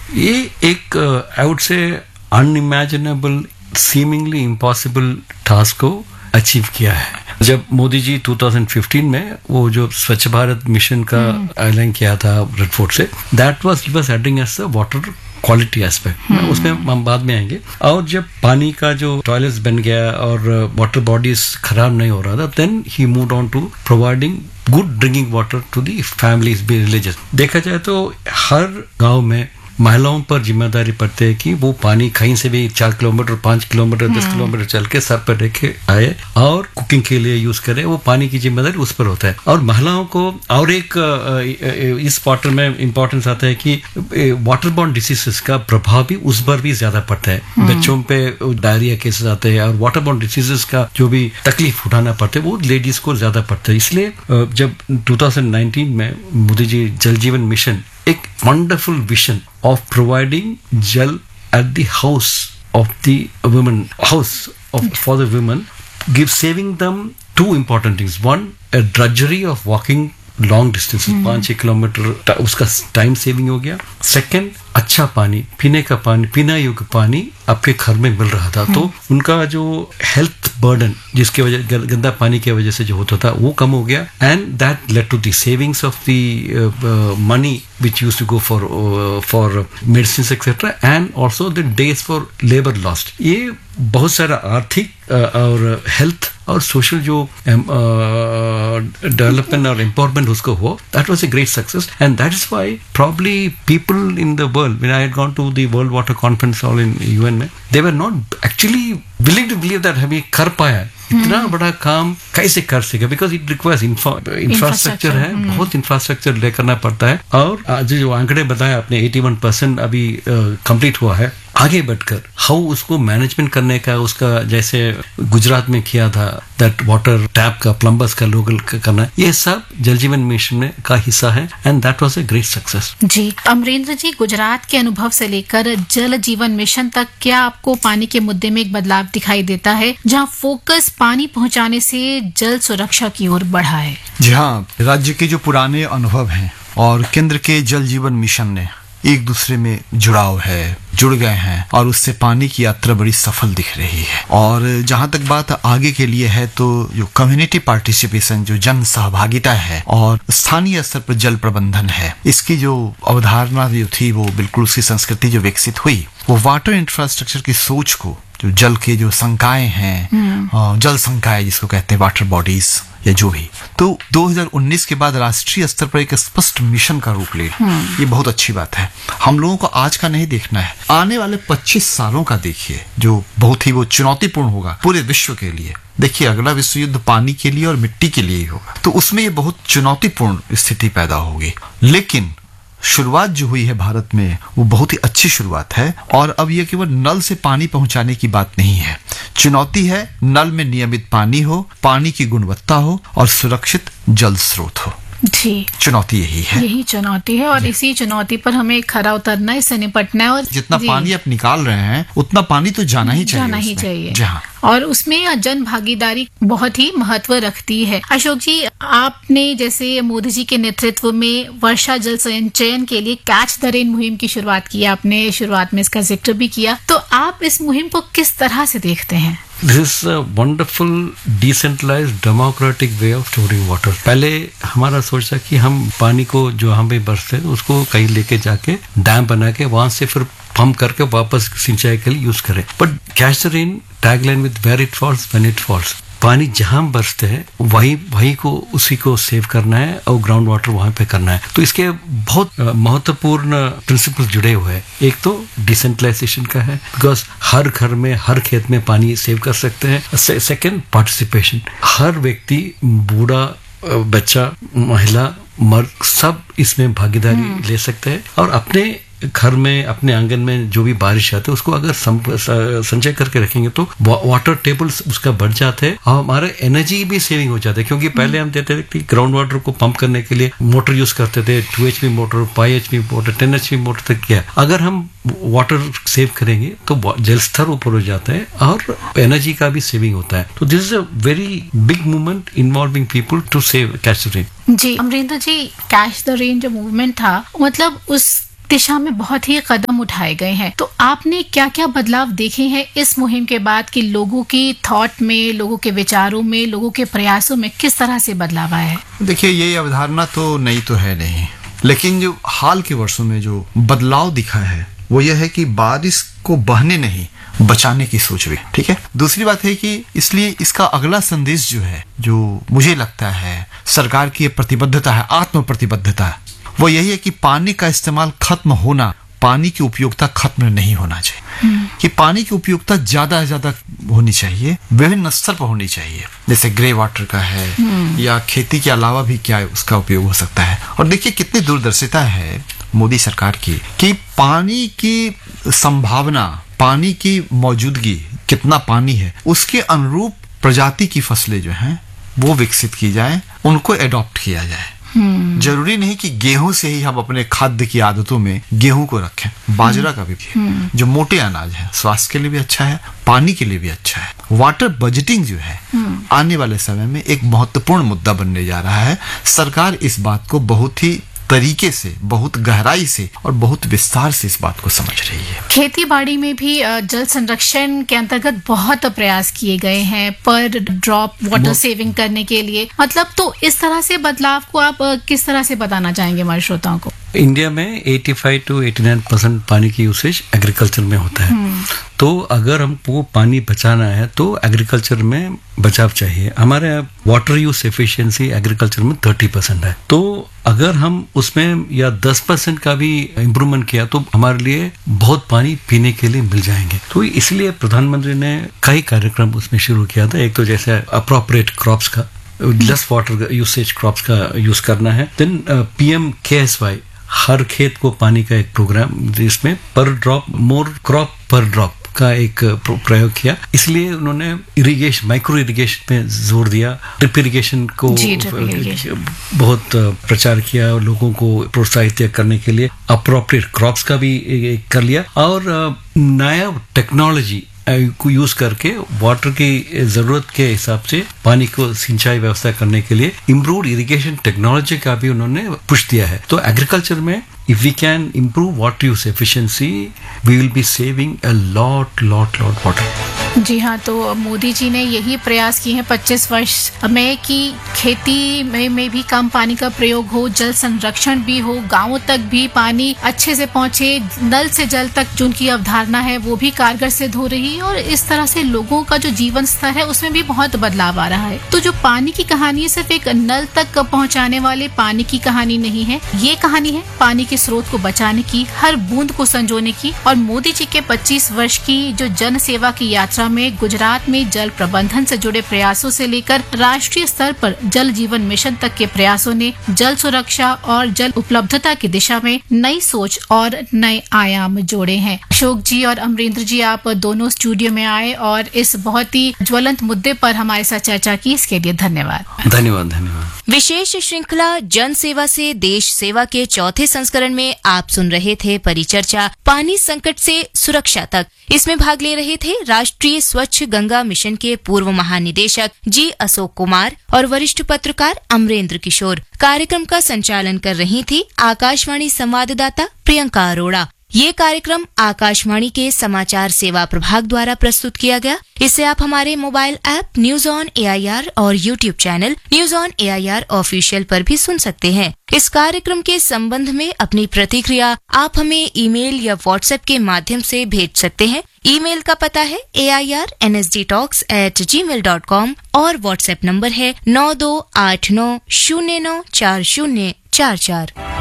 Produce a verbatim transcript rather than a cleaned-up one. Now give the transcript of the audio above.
ये एक I would say unimaginable, seemingly impossible task को अचीव किया है। जब मोदी जी दो हज़ार पंद्रह में वो जो स्वच्छ भारत मिशन का ऐलान किया था रेड फोर्ट से, that was he was adding as the water quality aspect, उसमें हम बाद में आएंगे। और जब पानी का जो टॉयलेट्स बन गया और वाटर बॉडीज खराब नहीं हो रहा था, then he moved on to providing good drinking water to the families, B villages. देखा जाए तो हर गांव में महिलाओं पर जिम्मेदारी पड़ती है कि वो पानी कहीं से भी चार किलोमीटर, पांच किलोमीटर, दस किलोमीटर चल के सर पर लेके आए और कुकिंग के लिए यूज करे। वो पानी की जिम्मेदारी उस पर होता है। और महिलाओं को और एक इस वाटर में इंपॉर्टेंस आता है कि वाटर बॉर्न डिसीजेस का प्रभाव भी उस पर भी ज्यादा पड़ता है। बच्चों पे डायरिया केसेस आते हैं और वाटर बॉर्न डिसीजेस का जो भी तकलीफ उठाना पड़ता है वो लेडीज को ज्यादा पड़ता है। इसलिए जब दो हज़ार उन्नीस में मोदी जी जल जीवन मिशन एक wonderful vision of providing gel at the house of the women, house of for the women, give saving them two important things. One, a drudgery of walking long distance, पांच छह किलोमीटर, उसका time saving हो गया। Second, अच्छा पानी, पीने का पानी, पीना योग्य पानी आपके घर में मिल रहा था, तो उनका जो हेल्थ बर्डन जिसके वजह गंदा पानी की वजह से जो होता था वो कम हो गया। And that led to the savings of the money which used to go for uh, for medicines etc, and also the days for labor lost। ये बहुत सारा आर्थिक uh, और हेल्थ और सोशल जो डेवलपमेंट और एम्पावरमेंट उसको हुआ, that was a great success. And that is why probably people in the world, when I had gone to the world water conference all in UN में, दे were not actually willing to believe that हम कर पाया इतना बड़ा काम कैसे कर सके, बिकॉज इट रिक्वायर्स इंफ्रास्ट्रक्चर है, बहुत इंफ्रास्ट्रक्चर ले करना पड़ता है। और आज जो आंकड़े बताए आपने, इक्यासी परसेंट अभी कंप्लीट हुआ है। आगे बढ़कर हाउ उसको मैनेजमेंट करने का, उसका जैसे गुजरात में किया था दैट वाटर टैप का, प्लम्बर्स का लोकल करना, ये सब जल जीवन मिशन में का हिस्सा है। And that was a great success. जी अमरेंद्र जी, गुजरात के अनुभव से लेकर जल जीवन मिशन तक क्या आपको पानी के मुद्दे में एक बदलाव दिखाई देता है, जहां फोकस पानी पहुंचाने से जल सुरक्षा की ओर बढ़ा है? जी हाँ, राज्य के जो पुराने अनुभव हैं और केंद्र के जल जीवन मिशन ने एक दूसरे में जुड़ाव है, जुड़ गए हैं और उससे पानी की यात्रा बड़ी सफल दिख रही है। और जहां तक बात आगे के लिए है, तो जो कम्युनिटी पार्टिसिपेशन, जो जन सहभागिता है और स्थानीय स्तर पर जल प्रबंधन है, इसकी जो अवधारणा जो थी वो बिल्कुल उसकी संस्कृति जो विकसित हुई, वो वाटर इंफ्रास्ट्रक्चर की सोच को, जो जल के जो संकाय हैं, जल संकाय जिसको कहते हैं, वाटर बॉडीज या जो भी, तो दो हज़ार उन्नीस के बाद राष्ट्रीय स्तर पर एक स्पष्ट मिशन का रूप ले, ये बहुत अच्छी बात है। हम लोगों को आज का नहीं देखना है, आने वाले पच्चीस सालों का देखिए, जो बहुत ही वो चुनौतीपूर्ण होगा पूरे विश्व के लिए। देखिए अगला विश्व युद्ध पानी के लिए और मिट्टी के लिए ही होगा, तो उसमें ये बहुत चुनौतीपूर्ण स्थिति पैदा होगी। लेकिन शुरुआत जो हुई है भारत में वो बहुत ही अच्छी शुरुआत है। और अब ये केवल नल से पानी पहुंचाने की बात नहीं है, चुनौती है नल में नियमित पानी हो, पानी की गुणवत्ता हो और सुरक्षित जल स्रोत हो। जी, चुनौती यही है, यही चुनौती है। और इसी चुनौती पर हमें खरा उतरना है, इससे निपटना है। और जितना पानी आप निकाल रहे हैं उतना पानी तो जाना ही चाहिए, जाना ही चाहिए। जहाँ और उसमें जन भागीदारी बहुत ही महत्व रखती है। अशोक जी, आपने जैसे मोदी जी के नेतृत्व में वर्षा जल संचयन के लिए कैच द रेन मुहिम की शुरुआत की, आपने शुरुआत में इसका जिक्र भी किया, तो आप इस मुहिम को किस तरह से देखते हैं? This is a wonderful decentralized democratic way of storing water। पहले हमारा सोच था कि हम पानी को जो हम भी बरसते हैं उसको कहीं लेके जाके डैम बना के वहां से फिर पंप करके वापस सिंचाई के लिए यूज करें। But catch the rain tagline with where it falls when it falls, पानी जहां बरसते हैं वही वही को उसी को सेव करना है और ग्राउंड वाटर वहां पे करना है। तो इसके बहुत महत्वपूर्ण प्रिंसिपल्स जुड़े हुए हैं। एक तो डिसेंट्रलाइजेशन का है, बिकॉज हर घर में हर खेत में पानी सेव कर सकते हैं। सेकंड, पार्टिसिपेशन, हर व्यक्ति, बूढ़ा, बच्चा, महिला, मर्द, सब इसमें भागीदारी ले सकते हैं और अपने घर में, अपने आंगन में जो भी बारिश आती है उसको अगर संचय करके रखेंगे तो वाटर टेबल उसका बढ़ जाता है और हमारा एनर्जी भी सेविंग हो जाता है। क्योंकि पहले हम देते थे कि ग्राउंड वाटर को पंप करने के लिए मोटर यूज करते थे, to H P motor, five H P motor, ten H P motor तक किया। अगर हम वाटर सेव करेंगे तो जल स्तर ऊपर हो जाता है और एनर्जी का भी सेविंग होता है। तो this is a very big movement involving people to save catch the rain. Ji Amarendra ji, catch the rain जो मूवमेंट था, मतलब उस दिशा में बहुत ही कदम उठाए गए हैं। तो आपने क्या क्या बदलाव देखे हैं इस मुहिम के बाद कि लोगों की थॉट में, लोगों के विचारों में, लोगों के प्रयासों में किस तरह से बदलाव आया है? देखिए, ये अवधारणा तो नई तो है नहीं, लेकिन जो हाल के वर्षों में जो बदलाव दिखा है वो यह है कि बारिश को बहने नहीं, बचाने की सोच रही। ठीक है। दूसरी बात है कि इसलिए इसका अगला संदेश जो है, जो मुझे लगता है सरकार की प्रतिबद्धता है, आत्म प्रतिबद्धता है, वो यही है कि पानी का इस्तेमाल खत्म होना, पानी की उपयोगिता खत्म नहीं होना चाहिए। कि पानी की उपयोगिता ज्यादा से ज्यादा होनी चाहिए, विभिन्न स्तर पर होनी चाहिए, जैसे ग्रे वाटर का है या खेती के अलावा भी क्या उसका उपयोग हो सकता है। और देखिए कितनी दूरदर्शिता है मोदी सरकार की कि पानी की संभावना, पानी की मौजूदगी, कितना पानी है, उसके अनुरूप प्रजाति की फसलें जो हैं वो विकसित की जाए, उनको एडॉप्ट किया जाए। जरूरी नहीं कि गेहूं से ही हम अपने खाद्य की आदतों में गेहूं को रखें, बाजरा का भी, जो मोटे अनाज है, स्वास्थ्य के लिए भी अच्छा है, पानी के लिए भी अच्छा है। वाटर बजटिंग जो है आने वाले समय में एक महत्वपूर्ण मुद्दा बनने जा रहा है। सरकार इस बात को बहुत ही तरीके से, बहुत गहराई से और बहुत विस्तार से इस बात को समझ रही है। खेती बाड़ी में भी जल संरक्षण के अंतर्गत बहुत प्रयास किए गए हैं पर ड्रॉप वाटर सेविंग करने के लिए, मतलब तो इस तरह से बदलाव को आप किस तरह से बताना चाहेंगे हमारे श्रोताओं को? इंडिया में पचासी टू नवासी परसेंट पानी की यूसेज एग्रीकल्चर में होता है। तो अगर हमको पानी बचाना है तो एग्रीकल्चर में बचाव चाहिए। हमारे वाटर यूज एफिशिएंसी एग्रीकल्चर में तीस परसेंट है। तो अगर हम उसमें या दस परसेंट का भी इम्प्रूवमेंट किया तो हमारे लिए बहुत पानी पीने के लिए मिल जाएंगे। तो इसलिए प्रधानमंत्री ने कई कार्यक्रम उसमें शुरू किया था। एक तो जैसे अप्रोप्रिएट क्रॉप्स का, लेस वाटर यूसेज क्रॉप्स का यूज करना है। देन पीएम केएसवाई, हर खेत को पानी का एक प्रोग्राम, जिसमें पर ड्रॉप मोर क्रॉप पर ड्रॉप का एक प्रयोग किया। इसलिए उन्होंने इरिगेशन, माइक्रो इरिगेशन पे जोर दिया, ड्रिप इरिगेशन को बहुत प्रचार किया और लोगों को प्रोत्साहित करने के लिए अप्रोप्रिएट क्रॉप्स का भी कर लिया। और नया टेक्नोलॉजी को यूज करके वाटर की जरूरत के हिसाब से पानी को सिंचाई व्यवस्था करने के लिए इम्प्रूव्ड इरिगेशन टेक्नोलॉजी का भी उन्होंने पुश दिया है। तो एग्रीकल्चर में if we can improve water use efficiency, we will be saving a lot, lot, lot water. जी हाँ, तो मोदी जी ने यही प्रयास किए हैं पच्चीस वर्ष में कि खेती में, में भी कम पानी का प्रयोग हो, जल संरक्षण भी हो, गांवों तक भी पानी अच्छे से पहुंचे, नल से जल तक जो उनकी अवधारणा है वो भी कारगर सिद्ध हो रही है। और इस तरह से लोगों का जो जीवन स्तर है उसमें भी बहुत बदलाव आ रहा है। तो जो पानी की कहानी है सिर्फ एक नल तक पहुँचाने वाले पानी की कहानी नहीं है, ये कहानी है पानी के स्रोत को बचाने की, हर बूंद को संजोने की। और मोदी जी के पच्चीस वर्ष की जो जन सेवा की यात्रा में गुजरात में जल प्रबंधन से जुड़े प्रयासों से लेकर राष्ट्रीय स्तर पर जल जीवन मिशन तक के प्रयासों ने जल सुरक्षा और जल उपलब्धता की दिशा में नई सोच और नए आयाम जोड़े हैं। अशोक जी और अमरेंद्र जी, आप दोनों स्टूडियो में आए और इस बहुत ही ज्वलंत मुद्दे पर हमारे साथ चर्चा की, इसके लिए धन्यवाद। धन्यवाद धन्यवाद। विशेष श्रृंखला जन सेवा से देश सेवा के चौथे संस्करण में आप सुन रहे थे परिचर्चा पानी संकट से सुरक्षा तक। इसमें भाग ले रहे थे राष्ट्रीय स्वच्छ गंगा मिशन के पूर्व महानिदेशक जी अशोक कुमार और वरिष्ठ पत्रकार अमरेंद्र किशोर। कार्यक्रम का संचालन कर रही थी आकाशवाणी संवाददाता प्रियंका अरोड़ा। ये कार्यक्रम आकाशवाणी के समाचार सेवा प्रभाग द्वारा प्रस्तुत किया गया। इसे आप हमारे mobile app news on AIR और YouTube channel news on AIR official पर भी सुन सकते हैं। इस कार्यक्रम के संबंध में अपनी प्रतिक्रिया आप हमें ईमेल या व्हाट्सएप के माध्यम से भेज सकते हैं। ईमेल का पता है ए I R N S D talks eight ji mail dot com और व्हाट्सएप नंबर है नौ दो आठ नौ शून्य नौ चार शून्य चार चार।